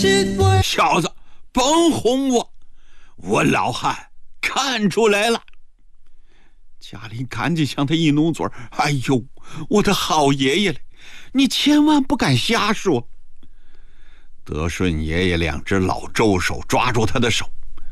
小子，甭哄我，我老汉看出来了。嘉林赶紧向他一努嘴，哎呦，我的好爷爷嘞，你千万不敢瞎说。德顺爷爷两只老皱手抓住他的手，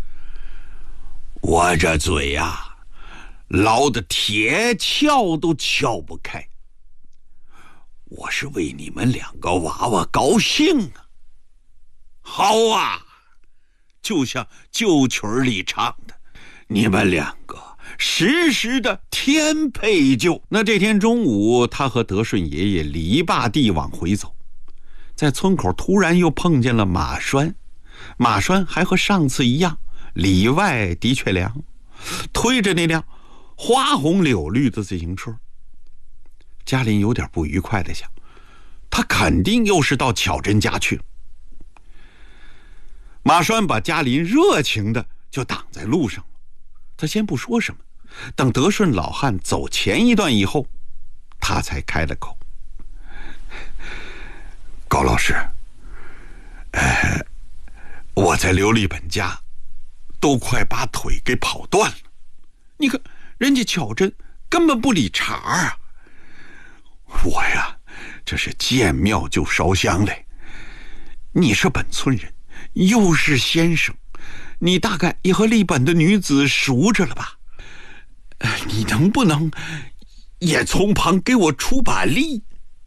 我这嘴呀，牢的铁撬都撬不开，我是为你们两个娃娃高兴啊。好啊，就像旧曲里唱的，你们两个时时的天配就。那这天中午，他和德顺爷爷篱笆地往回走，在村口突然又碰见了马栓。马栓还和上次一样，里外的确凉，推着那辆花红柳绿的自行车。嘉林有点不愉快地想，他肯定又是到巧珍家去了。马栓把嘉林热情的就挡在路上了，他先不说什么，等德顺老汉走前一段以后，他才开了口。高老师，我在刘立本家都快把腿给跑断了，你看人家巧珍根本不理茬啊。我呀，这是见庙就烧香嘞。你是本村人，又是先生，你大概也和立本的女子熟着了吧？你能不能也从旁给我出把力？